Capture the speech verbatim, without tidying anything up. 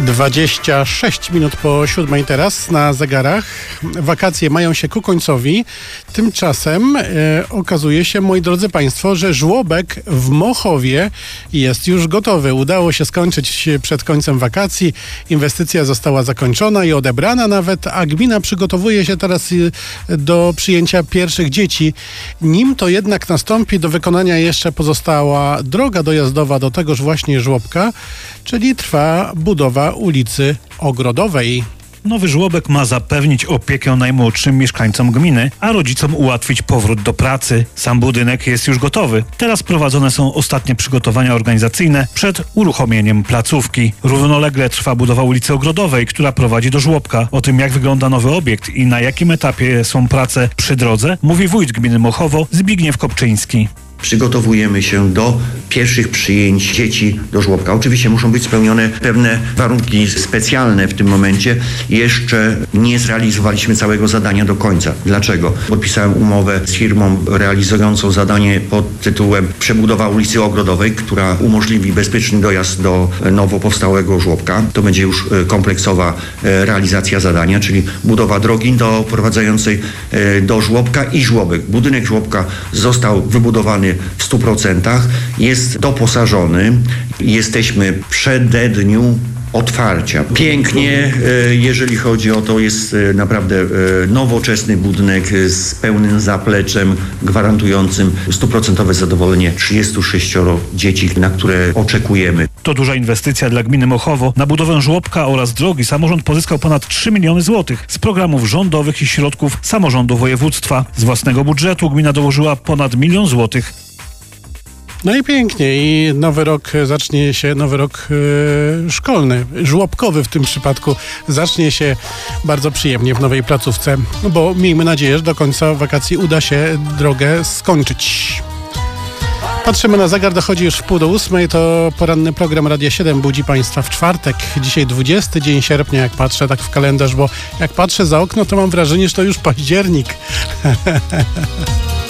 dwadzieścia sześć minut po siódmej teraz na zegarach. Wakacje mają się ku końcowi. Tymczasem e, okazuje się, moi drodzy Państwo, że żłobek w Mochowie jest już gotowy. Udało się skończyć przed końcem wakacji. Inwestycja została zakończona i odebrana nawet, a gmina przygotowuje się teraz do przyjęcia pierwszych dzieci. Nim to jednak nastąpi, do wykonania jeszcze pozostała droga dojazdowa do tegoż właśnie żłobka, czyli trwa budowa ulicy Ogrodowej. Nowy żłobek ma zapewnić opiekę najmłodszym mieszkańcom gminy, a rodzicom ułatwić powrót do pracy. Sam budynek jest już gotowy. Teraz prowadzone są ostatnie przygotowania organizacyjne przed uruchomieniem placówki. Równolegle trwa budowa ulicy Ogrodowej, która prowadzi do żłobka. O tym, jak wygląda nowy obiekt i na jakim etapie są prace przy drodze, mówi wójt gminy Mochowo Zbigniew Kopczyński. Przygotowujemy się do pierwszych przyjęć dzieci do żłobka. Oczywiście muszą być spełnione pewne warunki specjalne w tym momencie. Jeszcze nie zrealizowaliśmy całego zadania do końca. Dlaczego? Podpisałem umowę z firmą realizującą zadanie pod tytułem przebudowa ulicy Ogrodowej, która umożliwi bezpieczny dojazd do nowo powstałego żłobka. To będzie już kompleksowa realizacja zadania, czyli budowa drogi doprowadzającej do żłobka i żłobek. Budynek żłobka został wybudowany w stu procentach, jest doposażony. Jesteśmy w przededniu otwarcia. Pięknie, jeżeli chodzi o to, jest naprawdę nowoczesny budynek z pełnym zapleczem gwarantującym stuprocentowe zadowolenie trzydziestu sześcioro dzieci, na które oczekujemy. To duża inwestycja dla gminy Mochowo. Na budowę żłobka oraz drogi samorząd pozyskał ponad trzy miliony złotych z programów rządowych i środków samorządu województwa. Z własnego budżetu gmina dołożyła ponad milion złotych. No i pięknie. I nowy rok zacznie się, nowy rok yy, szkolny, żłobkowy w tym przypadku, zacznie się bardzo przyjemnie w nowej placówce, bo miejmy nadzieję, że do końca wakacji uda się drogę skończyć. Patrzymy na zegar, dochodzi już w pół do ósmej, to poranny program Radia siedem budzi Państwa w czwartek. Dzisiaj dwudziesty dzień sierpnia, jak patrzę tak w kalendarz, bo jak patrzę za okno, to mam wrażenie, że to już październik.